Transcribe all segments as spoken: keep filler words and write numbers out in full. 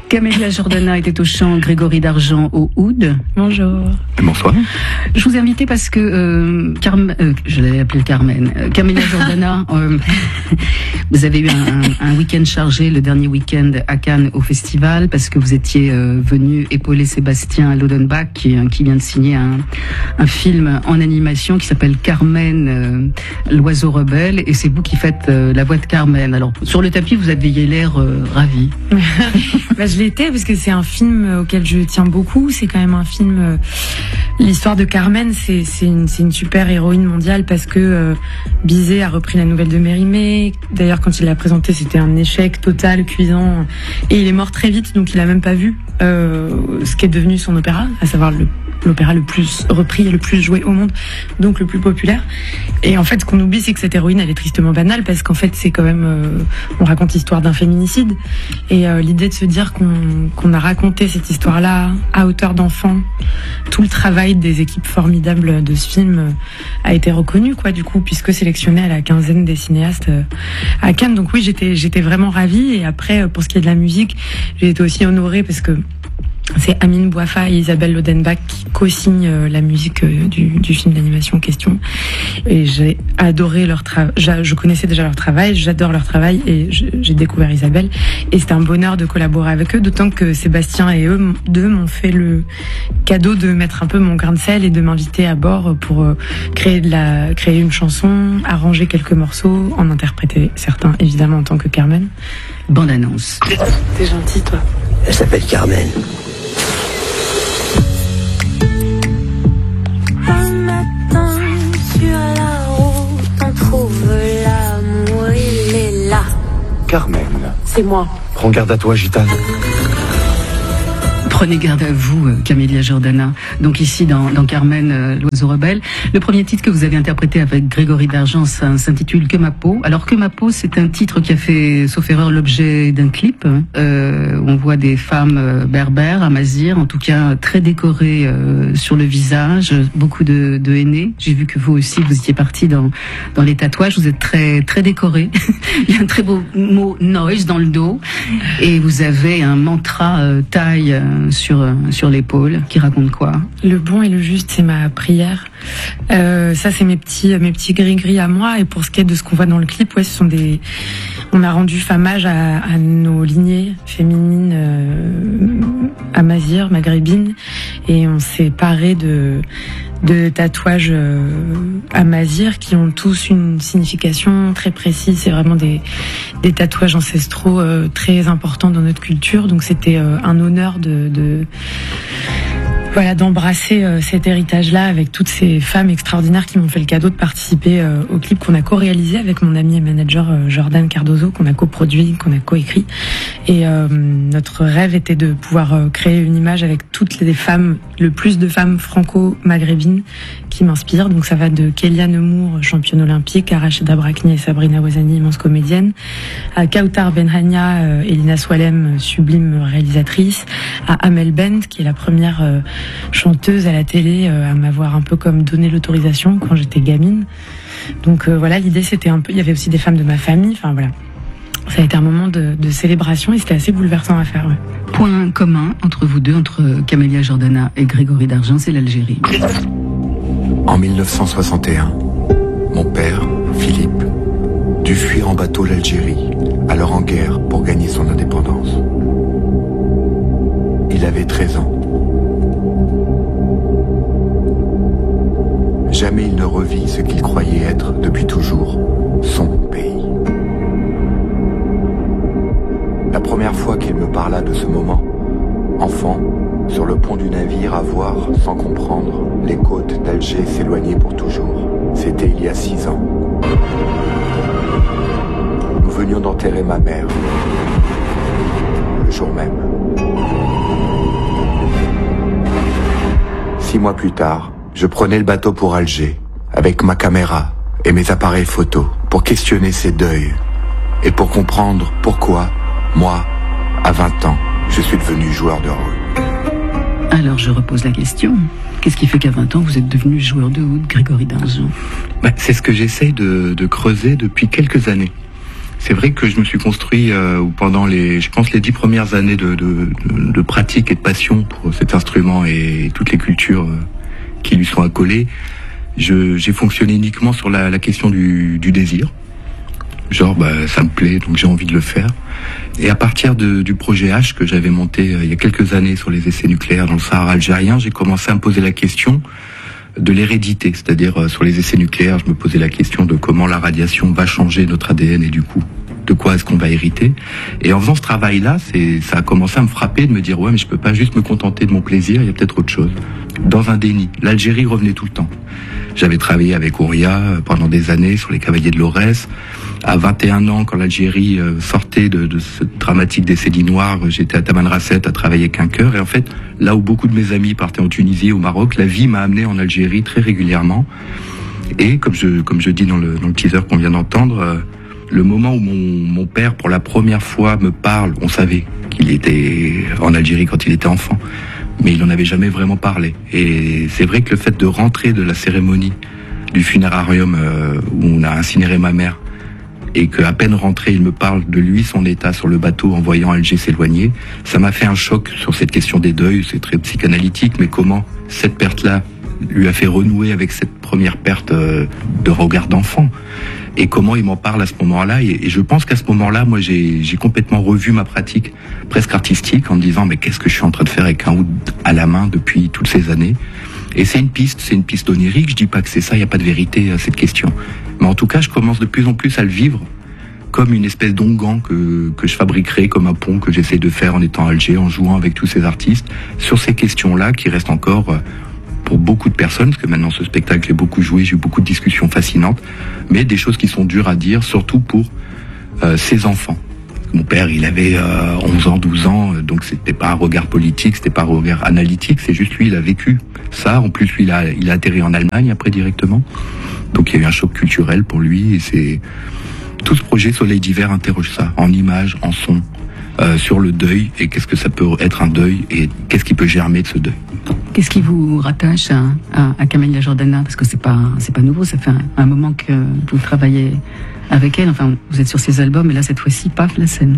Camélia Jordana était au chant, Grégory Dargent au oud. Bonjour. Bonsoir. Je vous ai invité parce que euh, Carmen, euh, je l'ai appelé Carmen. Euh, Camélia Jordana, euh, vous avez eu un, un, un week-end chargé, le dernier week-end à Cannes au festival, parce que vous étiez euh, venu épauler Sébastien Lodenbach, qui, qui vient de signer un, un film en animation qui s'appelle Carmen, euh, l'oiseau rebelle, et c'est vous qui faites euh, la voix de Carmen. Alors sur le tapis, vous aviez l'air euh, ravi. Bah, je l'étais parce que c'est un film auquel je tiens beaucoup. C'est quand même un film. Euh, l'histoire de Carmen, c'est c'est une c'est une super héroïne mondiale parce que euh, Bizet a repris la nouvelle de Mérimée. D'ailleurs, quand il l'a présenté, c'était un échec total, cuisant, et il est mort très vite, donc il a même pas vu euh, ce qui est devenu son opéra, à savoir le l'opéra le plus repris et le plus joué au monde, donc le plus populaire. Et en fait, ce qu'on oublie, c'est que cette héroïne, elle est tristement banale, parce qu'en fait, c'est quand même, euh, on raconte l'histoire d'un féminicide, et euh, l'idée de se dire qu'on qu'on a raconté cette histoire-là à hauteur d'enfant, tout le travail des équipes formidables de ce film euh, a été reconnu, quoi, du coup, puisque sélectionné à la quinzaine des cinéastes euh, à Cannes. Donc oui, j'étais j'étais vraiment ravie. Et après, pour ce qui est de la musique, j'ai été aussi honorée parce que c'est Amine Bouafa et Isabelle Lodenbach qui co-signent euh, la musique euh, du, du film d'animation en question. Et j'ai adoré leur travail. Je connaissais déjà leur travail, j'adore leur travail, et j'ai découvert Isabelle. Et c'était un bonheur de collaborer avec eux, d'autant que Sébastien et eux deux m'ont fait le cadeau de mettre un peu mon grain de sel et de m'inviter à bord pour euh, créer de la, créer une chanson, arranger quelques morceaux, en interpréter certains, évidemment, en tant que Carmen. Bande annonce. T'es gentil, toi. Elle s'appelle Carmen. Carmen. C'est moi. Prends garde à toi, gitane. Prenez garde à vous, Camélia Jordana. Donc ici, dans, dans Carmen, euh, l'oiseau rebelle. Le premier titre que vous avez interprété avec Grégory Dargent s'intitule Que ma peau. Alors Que ma peau, c'est un titre qui a fait, sauf erreur, l'objet d'un clip. Euh, on voit des femmes euh, berbères, amazirs, en tout cas très décorées euh, sur le visage, beaucoup de, de henné. J'ai vu que vous aussi, vous étiez parti dans, dans les tatouages. Vous êtes très, très décoré. Il y a un très beau mot noise dans le dos. Et vous avez un mantra euh, taille euh, sur sur l'épaule qui raconte quoi? Le bon et le juste, c'est ma prière. Euh, ça, c'est mes petits mes petits gris-gris à moi. Et pour ce qui est de ce qu'on voit dans le clip, ouais, ce sont des. On a rendu hommage à, à nos lignées féminines euh, amazighes, maghrébines, et on s'est paré de de tatouages euh, amazirs qui ont tous une signification très précise. C'est vraiment des des tatouages ancestraux euh, très importants dans notre culture. Donc c'était euh, un honneur de, de voilà d'embrasser euh, cet héritage-là avec toutes ces femmes extraordinaires qui m'ont fait le cadeau de participer euh, au clip qu'on a co-réalisé avec mon ami et manager euh, Jordan Cardozo, qu'on a coproduit, qu'on a coécrit. Et euh, notre rêve était de pouvoir euh, créer une image avec toutes les femmes, le plus de femmes franco-maghrébines qui m'inspirent. Donc ça va de Kélia Nemour, championne olympique, à Rachida Brakni et Sabrina Ouazani, immense comédienne, à Kautar Benhania, euh, Elina Swalem, sublime réalisatrice, à Amel Bent, qui est la première euh, chanteuse à la télé euh, à m'avoir un peu comme donné l'autorisation quand j'étais gamine. Donc euh, voilà, l'idée c'était un peu, il y avait aussi des femmes de ma famille, enfin voilà. Ça a été un moment de, de célébration et c'était assez bouleversant à faire. Ouais. Point commun entre vous deux, entre Camélia Jordana et Grégory Dargent, c'est l'Algérie. En mille neuf cent soixante et un, mon père, Philippe, dut fuir en bateau l'Algérie, alors en guerre pour gagner son indépendance. Il avait treize ans. Jamais il ne revit ce qu'il croyait être depuis toujours son pays. La première fois qu'il me parla de ce moment, enfant, sur le pont du navire à voir, sans comprendre, les côtes d'Alger s'éloigner pour toujours. C'était il y a six ans. Nous venions d'enterrer ma mère, le jour même. Six mois plus tard, je prenais le bateau pour Alger, avec ma caméra et mes appareils photo, pour questionner ces deuils, et pour comprendre pourquoi, moi, à vingt ans, je suis devenu joueur de rôle. Alors je repose la question. Qu'est-ce qui fait qu'à vingt ans, vous êtes devenu joueur de oud, Grégory Dargent? Bah, c'est ce que j'essaye de, de creuser depuis quelques années. C'est vrai que je me suis construit euh, pendant les, je pense les dix premières années de, de, de, de pratique et de passion pour cet instrument et toutes les cultures euh, qui lui sont accolées. Je, j'ai fonctionné uniquement sur la, la question du, du désir. Genre, bah, ça me plaît, donc j'ai envie de le faire. Et à partir de, du projet H que j'avais monté euh, il y a quelques années sur les essais nucléaires dans le Sahara algérien, j'ai commencé à me poser la question de l'hérédité, c'est-à-dire euh, sur les essais nucléaires, je me posais la question de comment la radiation va changer notre A D N et du coup, de quoi est-ce qu'on va hériter. Et en faisant ce travail-là, c'est, ça a commencé à me frapper, de me dire ouais, mais je peux pas juste me contenter de mon plaisir, il y a peut-être autre chose. Dans un déni, l'Algérie revenait tout le temps. J'avais travaillé avec Ouria pendant des années sur les cavaliers de l'Aurès. À vingt et un ans, quand l'Algérie sortait de, de ce dramatique décennie noire, j'étais à Tamanrasset à travailler avec un chœur. Et en fait, là où beaucoup de mes amis partaient en Tunisie, au Maroc, la vie m'a amené en Algérie très régulièrement. Et comme je, comme je dis dans le, dans le teaser qu'on vient d'entendre, le moment où mon, mon père, pour la première fois, me parle, on savait qu'il était en Algérie quand il était enfant, mais il n'en avait jamais vraiment parlé. Et c'est vrai que le fait de rentrer de la cérémonie du funérarium euh, où on a incinéré ma mère, et qu'à peine rentré, il me parle de lui, son état sur le bateau en voyant Alger s'éloigner, ça m'a fait un choc sur cette question des deuils. C'est très psychanalytique, mais comment cette perte-là lui a fait renouer avec cette première perte euh, de regard d'enfant, et comment il m'en parle à ce moment-là. Et, et je pense qu'à ce moment-là, moi, j'ai, j'ai complètement revu ma pratique presque artistique en me disant mais qu'est-ce que je suis en train de faire avec un oud à la main depuis toutes ces années. Et c'est une piste, c'est une piste onirique. Je dis pas que c'est ça, il n'y a pas de vérité à cette question. Mais en tout cas, je commence de plus en plus à le vivre comme une espèce d'onguent que, que je fabriquerai, comme un pont que j'essaie de faire en étant à Alger, en jouant avec tous ces artistes, sur ces questions-là qui restent encore, pour beaucoup de personnes, parce que maintenant ce spectacle, j'ai beaucoup joué, j'ai eu beaucoup de discussions fascinantes, mais des choses qui sont dures à dire, surtout pour euh, ses enfants. Mon père, il avait euh, onze ans, douze ans, donc c'était pas un regard politique, c'était pas un regard analytique, c'est juste lui, il a vécu ça. En plus, lui, il a, il a atterri en Allemagne après directement. Donc il y a eu un choc culturel pour lui. Et c'est tout ce projet Soleil d'hiver interroge ça, en images, en son, euh, sur le deuil, et qu'est-ce que ça peut être un deuil, et qu'est-ce qui peut germer de ce deuil. Qu'est-ce qui vous rattache à, à, à Camélia Jordana? Parce que c'est pas, c'est pas nouveau, ça fait un, un moment que vous travaillez avec elle, enfin vous êtes sur ses albums, et là cette fois-ci, paf, la scène.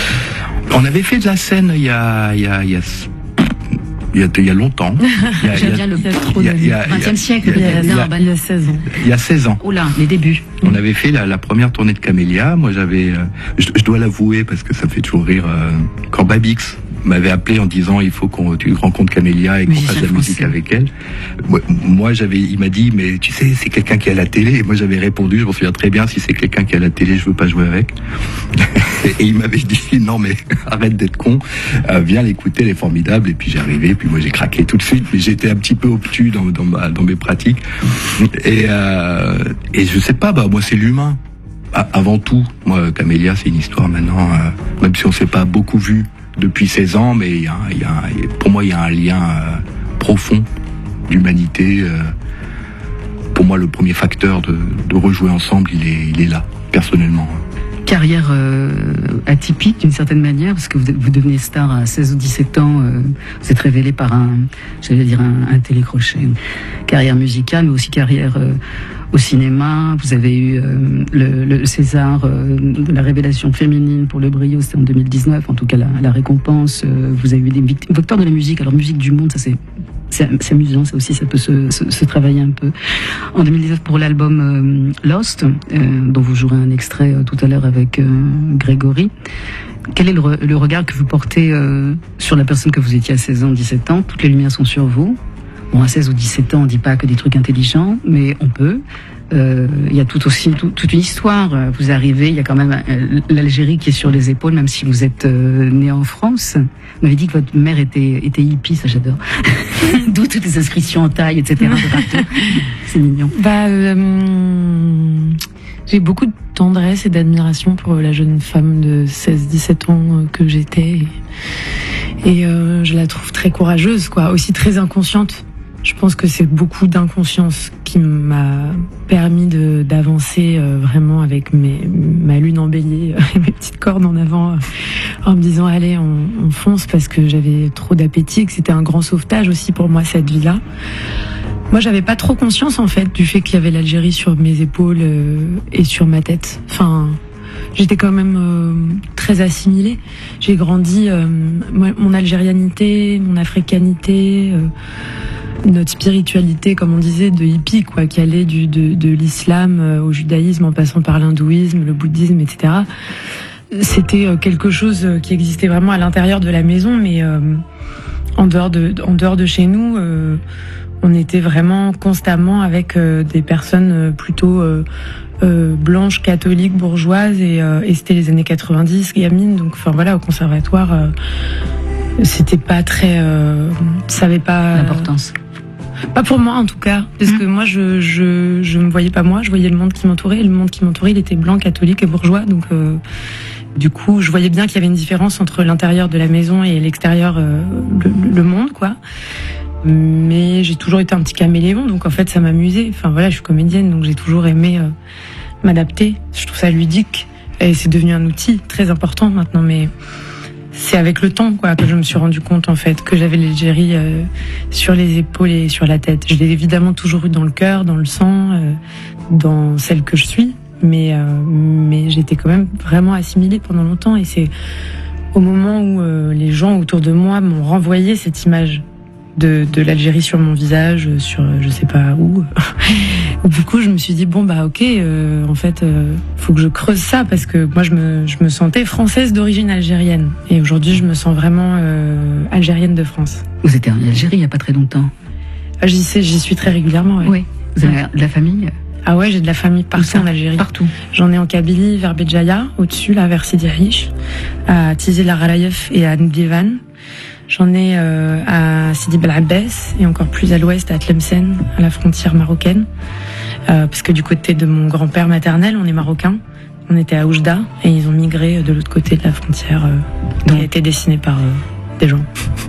On avait fait de la scène il y a, il y a, il y a, il y a, il y a longtemps. Il y a, J'aime bien le vingtième siècle, il y a, il y a, il y a seize ans. Il y a seize ans. Oh là, les débuts. On avait fait la, la première tournée de Camélia. Moi j'avais, euh, je, je dois l'avouer parce que ça me fait toujours rire, euh, quand Babix m'avait appelé en disant il faut qu'on tu rencontres Camélia et qu'on fasse de la musique avec elle. Moi, moi j'avais, il m'a dit mais tu sais c'est quelqu'un qui est à la télé, et moi j'avais répondu je m'en souviens très bien, si c'est quelqu'un qui est à la télé je veux pas jouer avec. Et il m'avait dit non mais arrête d'être con, euh, viens l'écouter, elle est formidable. Et puis j'ai arrivé, puis moi j'ai craqué tout de suite, mais j'étais un petit peu obtus dans, dans, ma, dans mes pratiques. Et, euh, et je sais pas, bah moi c'est l'humain. Avant tout, moi Camélia c'est une histoire maintenant, euh, même si on s'est pas beaucoup vu depuis seize ans, mais il y a, il y a, pour moi il y a un lien euh, profond d'humanité. Euh, pour moi le premier facteur de, de rejouer ensemble, il est, il est là, personnellement. Carrière euh, atypique d'une certaine manière, parce que vous, vous devenez star à seize ou dix-sept ans, euh, vous êtes révélé par un, j'allais dire un, un télécrochet. Carrière musicale, mais aussi carrière euh, au cinéma. Vous avez eu euh, le, le César euh, de la révélation féminine pour le Brio, c'était en deux mille dix-neuf, en tout cas la, la récompense. Euh, vous avez eu des victoires de la musique, alors musique du monde, ça c'est C'est, c'est amusant, ça aussi, ça peut se, se, se travailler un peu. En deux mille dix-neuf, pour l'album euh, Lost, euh, dont vous jouerez un extrait euh, tout à l'heure avec euh, Grégory, quel est le, re, le regard que vous portez euh, sur la personne que vous étiez à seize ans, dix-sept ans? Toutes les lumières sont sur vous. Bon, à seize ou dix-sept ans, on dit pas que des trucs intelligents, mais on peut. Il euh, y a tout aussi tout, toute une histoire. Vous arrivez, il y a quand même euh, l'Algérie qui est sur les épaules, même si vous êtes euh, né en France. Vous m'avez dit que votre mère était, était hippie, ça j'adore. D'où toutes les inscriptions en taille, et cetera de partout. C'est mignon. Bah, euh, j'ai beaucoup de tendresse et d'admiration pour la jeune femme de seize dix-sept ans que j'étais. Et, et euh, je la trouve très courageuse, quoi, aussi très inconsciente. Je pense que c'est beaucoup d'inconscience qui m'a permis de, d'avancer euh, vraiment avec mes, ma lune en bélier et mes petites cordes en avant, euh, en me disant allez on, on fonce, parce que j'avais trop d'appétit, que c'était un grand sauvetage aussi pour moi cette vie-là. Moi j'avais pas trop conscience en fait du fait qu'il y avait l'Algérie sur mes épaules euh, et sur ma tête. Enfin, j'étais quand même euh, très assimilée. J'ai grandi, euh, mon algérianité, mon africanité, euh, notre spiritualité, comme on disait, de hippie, quoi, qui allait du, de, de l'islam au judaïsme, en passant par l'hindouisme, le bouddhisme, et cetera. C'était quelque chose qui existait vraiment à l'intérieur de la maison, mais euh, en dehors de, en dehors de chez nous, euh, on était vraiment constamment avec euh, des personnes plutôt euh, euh, blanches, catholiques, bourgeoises, et, euh, et c'était les années quatre-vingt-dix, gamine, donc enfin voilà, au conservatoire, euh, c'était pas très, euh, ça avait pas l'importance. Pas pour moi en tout cas, parce mmh. que moi je je je me voyais pas moi, je voyais le monde qui m'entourait. Et le monde qui m'entourait, il était blanc, catholique et bourgeois, donc euh, du coup je voyais bien qu'il y avait une différence entre l'intérieur de la maison et l'extérieur, euh, le, le monde quoi. Mais j'ai toujours été un petit caméléon, donc en fait ça m'amusait. Enfin voilà, je suis comédienne, donc j'ai toujours aimé euh, m'adapter. Je trouve ça ludique et c'est devenu un outil très important maintenant, mais c'est avec le temps quoi que je me suis rendu compte en fait que j'avais l'Algérie euh, sur les épaules et sur la tête. Je l'ai évidemment toujours eu dans le cœur, dans le sang, euh, dans celle que je suis, mais euh, mais j'étais quand même vraiment assimilée pendant longtemps, et c'est au moment où euh, les gens autour de moi m'ont renvoyé cette image de de l'Algérie sur mon visage, sur je sais pas où. Du coup, je me suis dit bon bah ok, euh, en fait, euh, faut que je creuse ça, parce que moi je me je me sentais française d'origine algérienne, et aujourd'hui je me sens vraiment euh, algérienne de France. Vous étiez en Algérie il y a pas très longtemps. J'y sais, j'y suis très régulièrement. Ouais. Oui. Vous avez ouais. de la famille? Ah ouais, j'ai de la famille partout en Algérie. Partout. J'en ai en Kabylie, vers Béjaïa, au-dessus là, vers Sidi Riche, à Tizi Laralaïef et à Ndivan. J'en ai euh, à Sidi Bel Abbès, et encore plus à l'ouest, à Tlemcen, à la frontière marocaine. Euh, parce que du côté de mon grand-père maternel, on est marocain. On était à Oujda, et ils ont migré de l'autre côté de la frontière, euh, qui a été dessinée par euh, des gens.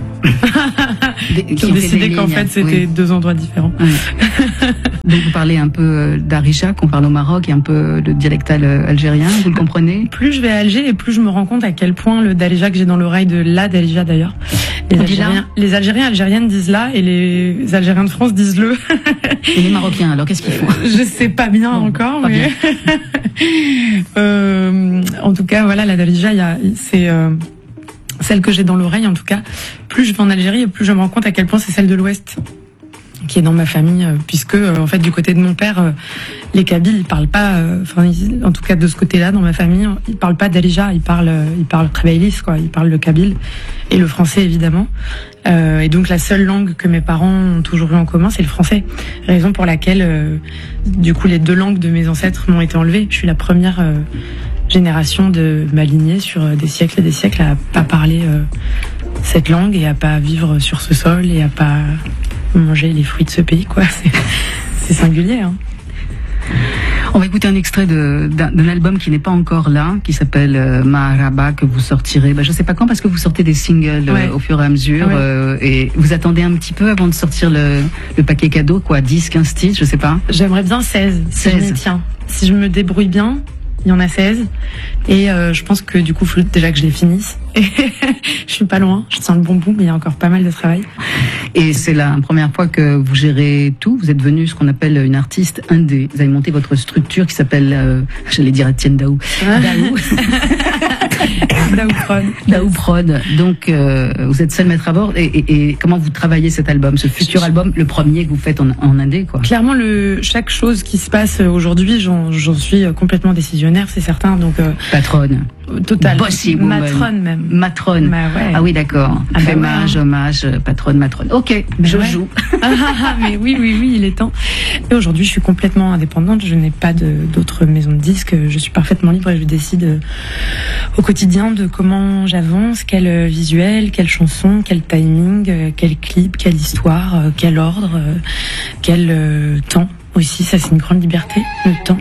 Des, qui ont décidé qu'en fait c'était oui. deux endroits différents. Oui. Donc vous parlez un peu d'Arija, qu'on parle au Maroc, et un peu de dialectal algérien, vous le comprenez? Plus je vais à Alger, et plus je me rends compte à quel point le Darija que j'ai dans l'oreille, de la Darija d'ailleurs, les Algériens, les Algériens algériennes disent là, et les Algériens de France disent le. Et les Marocains, alors qu'est-ce qu'ils font? Je sais pas bien bon, encore, pas mais bien. euh, en tout cas voilà, la Darija, il y a, c'est euh, celle que j'ai dans l'oreille en tout cas. Plus je vais en Algérie, et plus je me rends compte à quel point c'est celle de l'Ouest qui est dans ma famille, puisque en fait du côté de mon père, les Kabyles ils parlent pas, enfin en tout cas de ce côté-là dans ma famille, ils parlent pas d'Arija, ils parlent ils parlent Trabailis quoi, ils parlent le kabyle et le français évidemment. Euh, et donc la seule langue que mes parents ont toujours eu en commun, c'est le français. Raison pour laquelle euh, du coup les deux langues de mes ancêtres m'ont été enlevées. Je suis la première euh, génération de ma lignée sur des siècles et des siècles à pas parler euh, cette langue, et à pas vivre sur ce sol, et à pas manger les fruits de ce pays, quoi. C'est, c'est singulier, hein. On va écouter un extrait de, d'un, d'un album qui n'est pas encore là, qui s'appelle euh, Maharaba, que vous sortirez, bah, je sais pas quand, parce que vous sortez des singles ouais. euh, au fur et à mesure, ouais. euh, et vous attendez un petit peu avant de sortir le, le paquet cadeau, quoi, dix, quinze titres, je sais pas. J'aimerais bien seize, si je m'y tiens. Si je me débrouille bien, il y en a seize, et euh, je pense que du coup, il faut déjà que je les finisse. Et je suis pas loin, je tiens le bon bout, mais il y a encore pas mal de travail. Et c'est la première fois que vous gérez tout. Vous êtes devenu ce qu'on appelle une artiste indé. Vous avez monté votre structure qui s'appelle, euh, j'allais dire Etienne Daou. Ah. Daou. Daou Prod. Daou Prod. Donc, euh, vous êtes seul maître à bord. Et, et, et comment vous travaillez cet album, ce futur album, le premier que vous faites en, en indé, quoi? Clairement, le, chaque chose qui se passe aujourd'hui, j'en, j'en suis complètement décisionnaire, c'est certain. Donc, euh, patronne. Total. Bossy woman. Matrone même. Matrone. Bah ouais. Ah oui, d'accord. Ah bah hommage, ouais. hommage, patronne, matrone. Ok, bah je ouais. joue. Ah, mais oui, oui, oui, il est temps. Et aujourd'hui, je suis complètement indépendante. Je n'ai pas de, d'autres maisons de disques. Je suis parfaitement libre, et je décide euh, au quotidien de comment j'avance, quel visuel, quelle chanson, quel timing, euh, quel clip, quelle histoire, euh, quel ordre, euh, quel euh, temps. Aussi, ça c'est une grande liberté, le temps.